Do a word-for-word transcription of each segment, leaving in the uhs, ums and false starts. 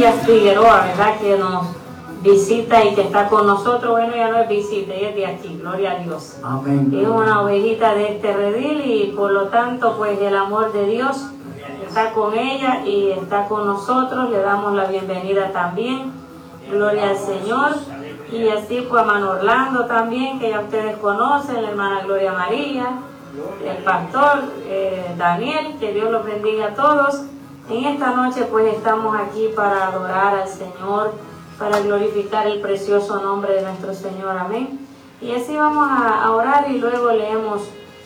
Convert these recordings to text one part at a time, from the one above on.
Elías Figueroa, ¿verdad? Que nos visita y que está con nosotros. Bueno, ya no es visita, ella es de aquí, gloria a Dios. Amén. Es una ovejita de este redil y por lo tanto, pues el amor de Dios está con ella y está con nosotros. Le damos la bienvenida también, gloria al Señor. Y así pues a hermano Orlando también, que ya ustedes conocen, la hermana Gloria María, el pastor eh, Daniel, que Dios los bendiga a todos. En esta noche pues estamos aquí para adorar al Señor, para glorificar el precioso nombre de nuestro Señor, amén. Y así vamos a, a orar y luego leemos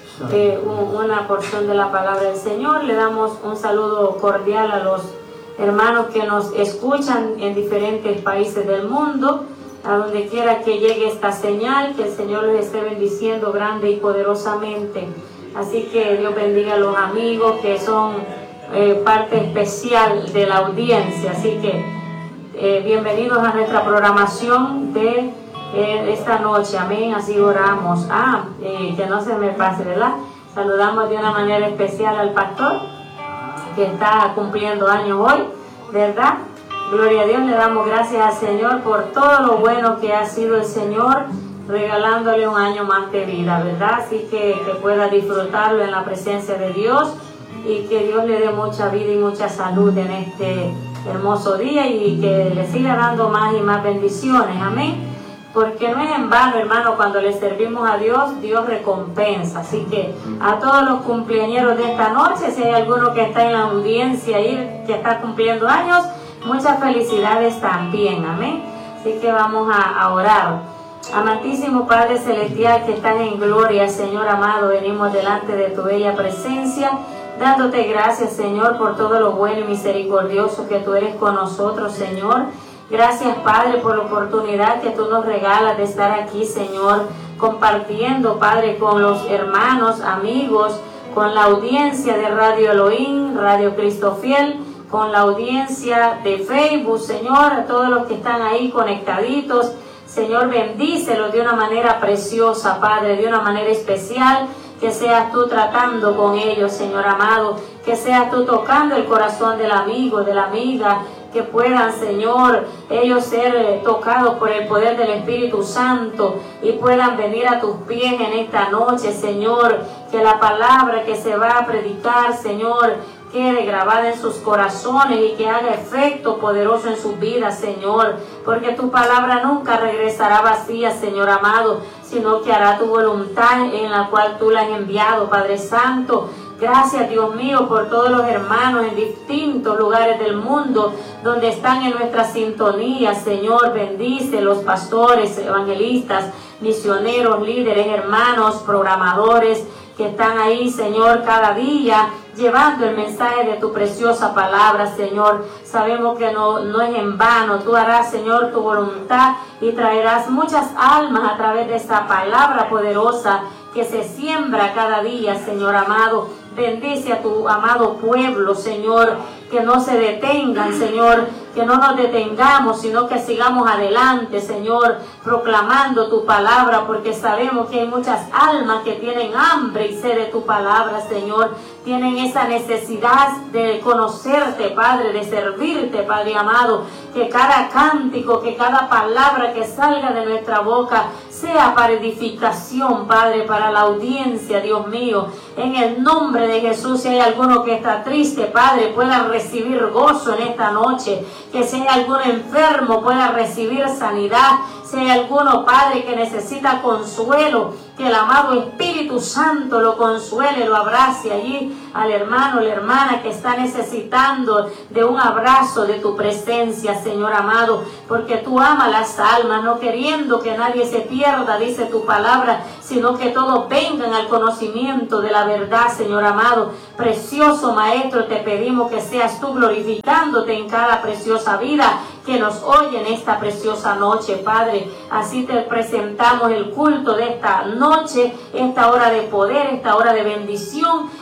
eh, un, una porción de la palabra del Señor. Le damos un saludo cordial a los hermanos que nos escuchan en diferentes países del mundo, a donde quiera que llegue esta señal, que el Señor les esté bendiciendo grande y poderosamente. Así que Dios bendiga a los amigos que son eh, parte especial de la audiencia. Así que eh, bienvenidos a nuestra programación de eh, esta noche. Amén, así oramos. Ah, eh, que no se me pase, ¿verdad? Saludamos de una manera especial al pastor que está cumpliendo años hoy, ¿verdad? Gloria a Dios, le damos gracias al Señor por todo lo bueno que ha sido el Señor, regalándole un año más de vida, ¿verdad? Así que, que pueda disfrutarlo en la presencia de Dios y que Dios le dé mucha vida y mucha salud en este hermoso día y que le siga dando más y más bendiciones, amén. Porque no es en vano, hermano, cuando le servimos a Dios, Dios recompensa. Así que a todos los cumpleañeros de esta noche, si hay alguno que está en la audiencia y que está cumpliendo años, muchas felicidades también, amén. Así que vamos a, a orar. Amantísimo Padre Celestial que estás en gloria, Señor amado, venimos delante de tu bella presencia, dándote gracias, Señor, por todo lo bueno y misericordioso que tú eres con nosotros, Señor. Gracias, Padre, por la oportunidad que tú nos regalas de estar aquí, Señor, compartiendo, Padre, con los hermanos, amigos, con la audiencia de Radio Elohim, Radio Cristo Fiel, con la audiencia de Facebook, Señor, a todos los que están ahí conectaditos. Señor, bendícelos de una manera preciosa, Padre, de una manera especial, que seas tú tratando con ellos, Señor amado, que seas tú tocando el corazón del amigo, de la amiga, que puedan, Señor, ellos ser eh, tocados por el poder del Espíritu Santo y puedan venir a tus pies en esta noche, Señor, que la palabra que se va a predicar, Señor, quede grabada en sus corazones y que haga efecto poderoso en sus vidas, Señor, porque tu palabra nunca regresará vacía, Señor amado, sino que hará tu voluntad en la cual tú la has enviado, Padre Santo. Gracias, Dios mío, por todos los hermanos en distintos lugares del mundo donde están en nuestra sintonía, Señor. Bendice los pastores, evangelistas, misioneros, líderes, hermanos, programadores que están ahí, Señor, cada día llevando el mensaje de tu preciosa palabra, Señor. Sabemos que no, no es en vano. Tú harás, Señor, tu voluntad y traerás muchas almas a través de esta palabra poderosa que se siembra cada día, Señor amado. Bendice a tu amado pueblo, Señor, que no se detengan, Señor, que no nos detengamos, sino que sigamos adelante, Señor, proclamando tu palabra, porque sabemos que hay muchas almas que tienen hambre y sed de tu palabra, Señor. Tienen esa necesidad de conocerte, Padre, de servirte, Padre amado. Que cada cántico, que cada palabra que salga de nuestra boca sea para edificación, Padre, para la audiencia, Dios mío. En el nombre de Jesús, si hay alguno que está triste, Padre, pueda recibir gozo en esta noche. Que si hay algún enfermo, pueda recibir sanidad. Si hay alguno, Padre, que necesita consuelo, que el amado Espíritu Santo lo consuele, lo abrace allí al hermano, la hermana que está necesitando de un abrazo de tu presencia, Señor amado, porque tú amas las almas, no queriendo que nadie se pierda, dice tu palabra, sino que todos vengan al conocimiento de la verdad, Señor amado. Precioso Maestro, te pedimos que seas tú glorificándote en cada preciosa vida que nos oye en esta preciosa noche, Padre. Así te presentamos el culto de esta noche, esta hora de poder, esta hora de bendición,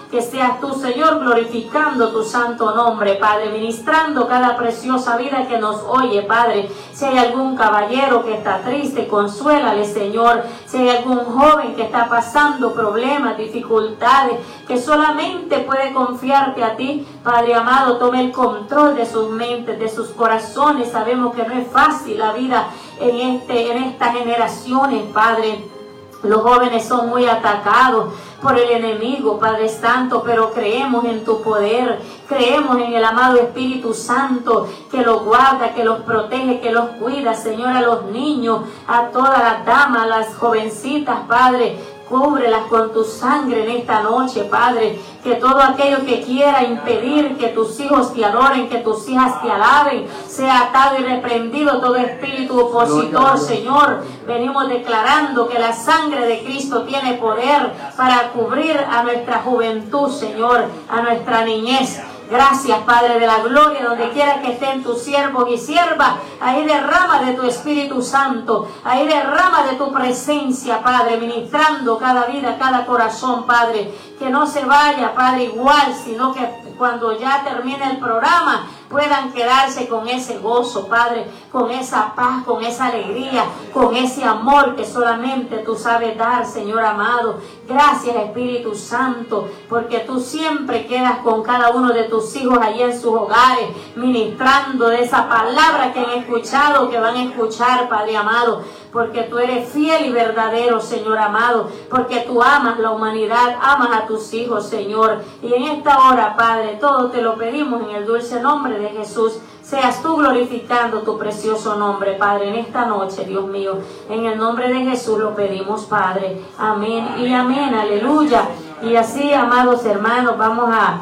que seas tú, Señor, glorificando tu santo nombre, Padre, ministrando cada preciosa vida que nos oye, Padre. Si hay algún caballero que está triste, consuélale, Señor. Si hay algún joven que está pasando problemas, dificultades, que solamente puede confiarte a ti, Padre amado, tome el control de sus mentes, de sus corazones. Sabemos que no es fácil la vida en, este, en estas generaciones, Padre. Los jóvenes son muy atacados por el enemigo, Padre Santo, pero creemos en tu poder, creemos en el amado Espíritu Santo que los guarda, que los protege, que los cuida, Señor, a los niños, a todas las damas, a las jovencitas, Padre. Cúbrelas con tu sangre en esta noche, Padre. Que todo aquello que quiera impedir que tus hijos te adoren, que tus hijas te alaben, sea atado y reprendido todo espíritu opositor, Señor. Venimos declarando que la sangre de Cristo tiene poder para cubrir a nuestra juventud, Señor, a nuestra niñez. Gracias, Padre de la gloria, donde quiera que estén tus siervos y siervas, ahí derrama de tu Espíritu Santo, ahí derrama de tu presencia, Padre, ministrando cada vida, cada corazón, Padre, que no se vaya, Padre, igual, sino que cuando ya termine el programa puedan quedarse con ese gozo, Padre, con esa paz, con esa alegría, con ese amor que solamente tú sabes dar, Señor amado. Gracias, Espíritu Santo, porque tú siempre quedas con cada uno de tus hijos allí en sus hogares, ministrando de esa palabra que han escuchado, que van a escuchar, Padre amado, porque tú eres fiel y verdadero, Señor amado, porque tú amas la humanidad, amas a tus hijos, Señor. Y en esta hora, Padre, todo te lo pedimos en el dulce nombre de Jesús. Seas tú glorificando tu precioso nombre, Padre, en esta noche, Dios mío. En el nombre de Jesús lo pedimos, Padre. Amén y amén, aleluya. Y así, amados hermanos, vamos a,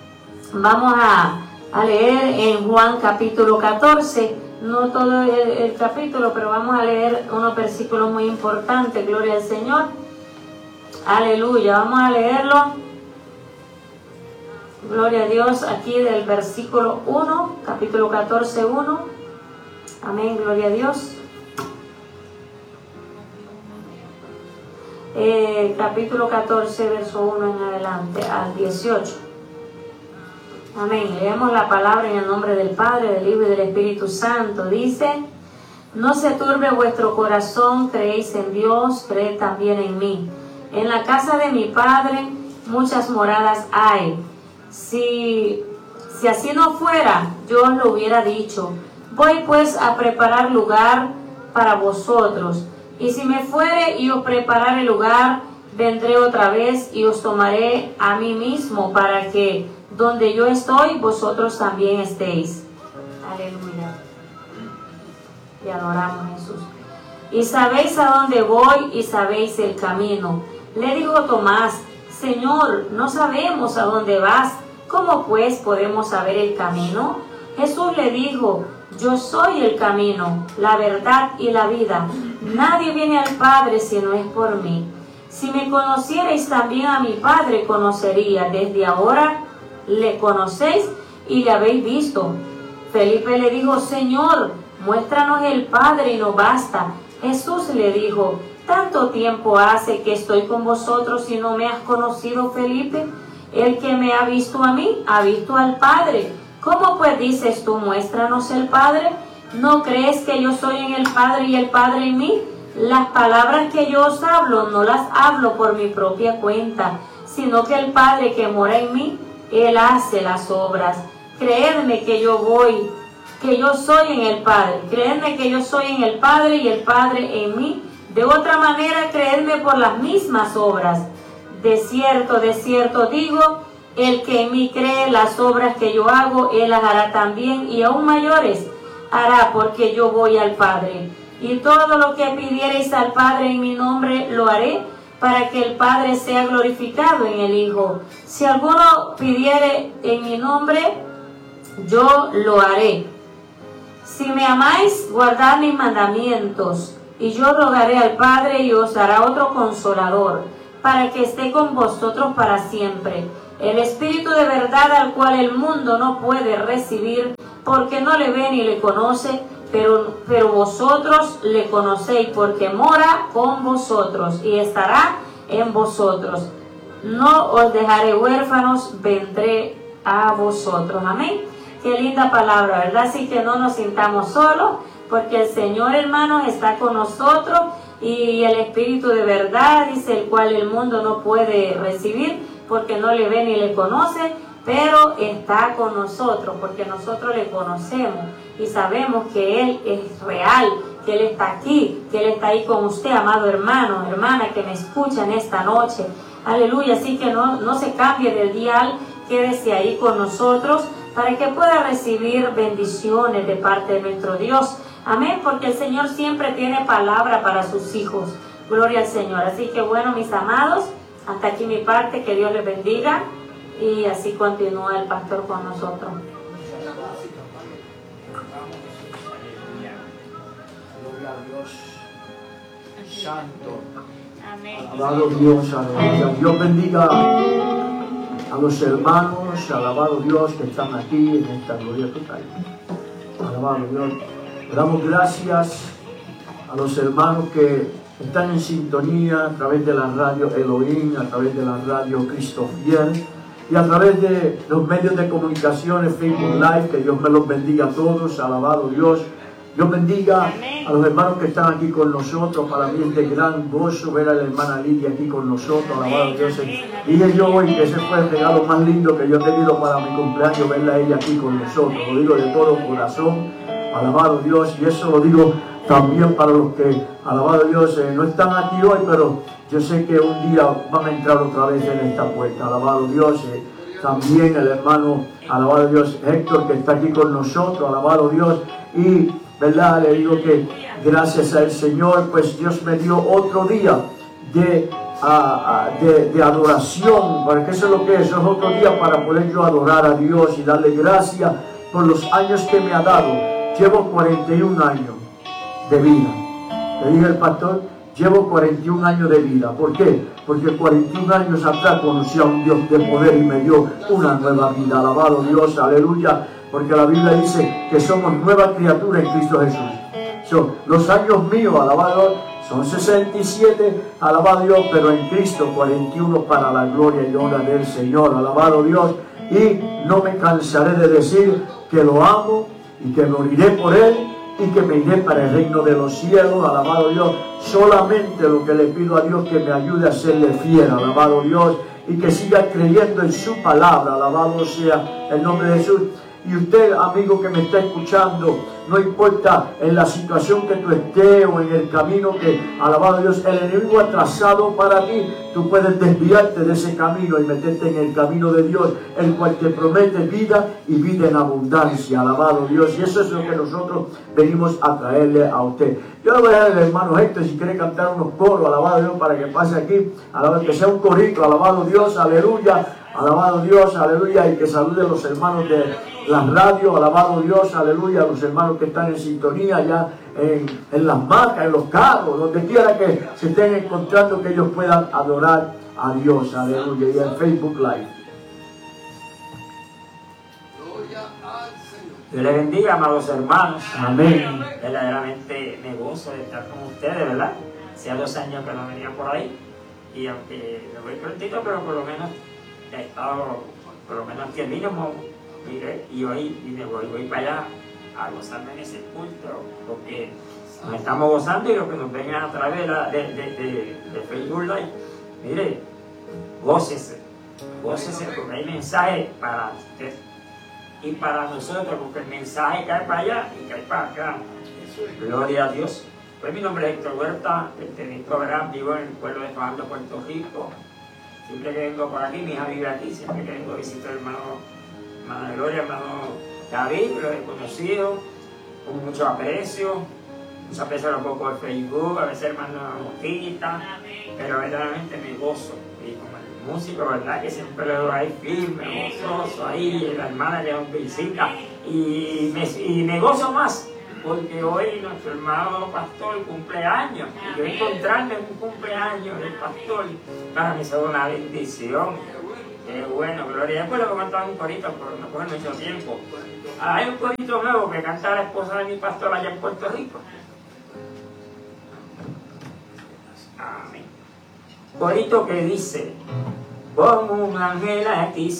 vamos a, a leer en Juan capítulo catorce. No todo el, el capítulo, pero vamos a leer unos versículos muy importantes. Gloria al Señor. Aleluya. Vamos a leerlo. Gloria a Dios. Aquí del versículo uno, capítulo catorce, uno. Amén. Gloria a Dios. Eh, capítulo catorce, verso uno en adelante, al dieciocho. Amén. Leemos la palabra en el nombre del Padre, del Hijo y del Espíritu Santo. Dice: no se turbe vuestro corazón, creéis en Dios, creed también en mí. En la casa de mi Padre muchas moradas hay. Si, si así no fuera, yo os lo hubiera dicho. Voy pues a preparar lugar para vosotros. Y si me fuere y os preparare lugar, vendré otra vez y os tomaré a mí mismo, para que donde yo estoy, vosotros también estéis. Aleluya. Y adoramos a Jesús. Y sabéis a dónde voy y sabéis el camino. Le dijo Tomás: Señor, no sabemos a dónde vas. ¿Cómo pues podemos saber el camino? Jesús le dijo: yo soy el camino, la verdad y la vida. Nadie viene al Padre si no es por mí. Si me conocierais, también a mi Padre conocería. Desde ahora le conocéis y le habéis visto. Felipe le dijo: Señor, muéstranos el Padre y nos basta. Jesús le dijo: ¿tanto tiempo hace que estoy con vosotros y no me has conocido, Felipe? El que me ha visto a mí, ha visto al Padre. ¿Cómo pues dices tú, muéstranos el Padre? ¿No crees que yo soy en el Padre y el Padre en mí? Las palabras que yo os hablo, no las hablo por mi propia cuenta, sino que el Padre que mora en mí, Él hace las obras. Creedme que yo voy, que yo soy en el Padre. Creedme que yo soy en el Padre y el Padre en mí. De otra manera, creedme por las mismas obras. De cierto, de cierto digo, el que en mí cree, las obras que yo hago, Él las hará también, y aún mayores hará, porque yo voy al Padre. Y todo lo que pidiereis al Padre en mi nombre, lo haré, para que el Padre sea glorificado en el Hijo. Si alguno pidiere en mi nombre, yo lo haré. Si me amáis, guardad mis mandamientos, y yo rogaré al Padre y os dará otro Consolador, para que esté con vosotros para siempre. El Espíritu de verdad, al cual el mundo no puede recibir, porque no le ve ni le conoce, pero, pero vosotros le conocéis, porque mora con vosotros y estará en vosotros. no os dejaré huérfanos, vendré a vosotros. Amén. Qué linda palabra, ¿verdad? Así que no nos sintamos solos, porque el Señor, hermanos, está con nosotros, y el Espíritu de verdad, dice, el cual el mundo no puede recibir porque no le ve ni le conoce, pero está con nosotros porque nosotros le conocemos y sabemos que Él es real, que Él está aquí, que Él está ahí con usted, amado hermano, hermana que me escuchan esta noche. Aleluya. Así que no, no se cambie del dial, quédese ahí con nosotros para que pueda recibir bendiciones de parte de nuestro Dios. Amén, porque el Señor siempre tiene palabra para sus hijos. Gloria al Señor. Así que bueno, mis amados, hasta aquí mi parte, que Dios les bendiga, y así continúa el pastor con nosotros. Gloria a Dios Santo. Amén. Alabado Dios, aleluya. Dios bendiga a los hermanos, alabado Dios, que están aquí en esta gloria total. Alabado Dios. Le damos gracias a los hermanos que están en sintonía a través de la radio Elohim, a través de la radio Cristo Fiel y a través de los medios de comunicaciones, Facebook Live. Que Dios me los bendiga a todos, alabado Dios. Dios bendiga a los hermanos que están aquí con nosotros. Para mí es de gran gozo ver a la hermana Lidia aquí con nosotros, alabado Dios. Dije yo hoy que ese fue el regalo más lindo que yo he tenido para mi cumpleaños, verla a ella aquí con nosotros. Lo digo de todo corazón, alabado Dios, y eso lo digo también para los que, alabado Dios, eh, no están aquí hoy, pero yo sé que un día van a entrar otra vez en esta puerta, alabado Dios. Eh, también el hermano, alabado Dios, Héctor, que está aquí con nosotros, alabado Dios, y verdad, le digo que gracias al Señor, pues Dios me dio otro día de, uh, uh, de, de adoración, porque eso es lo que es, eso es otro día para poder yo adorar a Dios y darle gracias por los años que me ha dado. Llevo cuarenta y un años de vida. Le dije al pastor, llevo cuarenta y un años de vida. ¿Por qué? Porque cuarenta y un años atrás conocí a un Dios de poder y me dio una nueva vida. Alabado Dios, aleluya. Porque la Biblia dice que somos nueva criatura en Cristo Jesús. So, los años míos, alabado Dios, son sesenta y siete, alabado Dios, pero en Cristo cuarenta y uno para la gloria y honra del Señor. Alabado Dios. Y no me cansaré de decir que lo amo y que moriré por Él y que me iré para el reino de los cielos. Alabado Dios. Solamente lo que le pido a Dios, que me ayude a serle fiel, alabado Dios, y que siga creyendo en su palabra. Alabado sea el nombre de Jesús. Y usted, amigo que me está escuchando, no importa en la situación que tú estés o en el camino que, alabado Dios, el enemigo ha trazado para ti, tú puedes desviarte de ese camino y meterte en el camino de Dios, el cual te promete vida y vida en abundancia, alabado Dios. Y eso es lo que nosotros venimos a traerle a usted. Yo le voy a dar al hermano Héctor, si quiere cantar unos coros, alabado Dios, para que pase aquí, alabado, que sea un corito, alabado Dios, aleluya. Alabado Dios, aleluya, y que salude a los hermanos de la radio, alabado Dios, aleluya, a los hermanos que están en sintonía allá en, en las marcas, en los carros, donde quiera que se estén encontrando, que ellos puedan adorar a Dios, aleluya, y en Facebook Live. Dios les bendiga, amados hermanos. Amén. Verdaderamente me gozo de estar con ustedes, ¿verdad? Hacía dos años que no venía por ahí, y aunque me voy prontito, pero por lo menos he estado, por lo menos aquí el mínimo, mire, y hoy vine, voy, voy para allá a gozarme en ese culto, porque nos estamos gozando, y los que nos vengan a través de, la, de, de, de, de Facebook Live, mire, gócese, gócese, porque hay mensajes para usted y para nosotros, porque el mensaje cae para allá y cae para acá. Gloria a Dios. Pues mi nombre es Héctor Huerta, pertenezco a vivo en el pueblo de Fajardo, Puerto Rico. Siempre que vengo por aquí, mi hija vive aquí, siempre que vengo visito al hermano, hermano Gloria, hermano David, lo he conocido con mucho aprecio, mucho aprecio un poco por Facebook, a veces hermano Mojita, pero verdaderamente me gozo. Y como el músico, ¿verdad? Que siempre lo veo ahí firme, gozoso, ahí, la hermana que nos visita, y me, y me gozo más, porque hoy nuestro hermano pastor cumpleaños, y yo encontrarme en un cumpleaños del pastor, para mí es una bendición. Qué bueno, gloria. Después lo comentaba un corito, pero no coge mucho tiempo. Hay un corito nuevo que canta la esposa de mi pastor allá en Puerto Rico. Amén. Corito que dice: como un ángel a ti